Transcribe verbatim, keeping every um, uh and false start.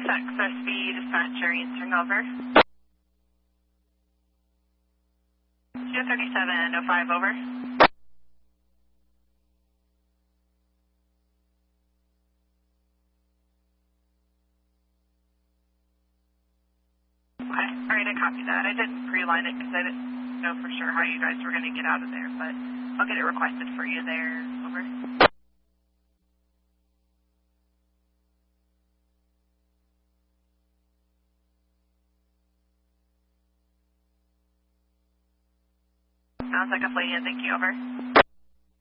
Access B, dispatcher answering over. two thirty-seven oh five over. Okay, alright, I copy that. I didn't pre-line it because I didn't know for sure how you guys were going to get out of there, but I'll get it requested for you there. Over. Sounds like a plan. Thank you. Over.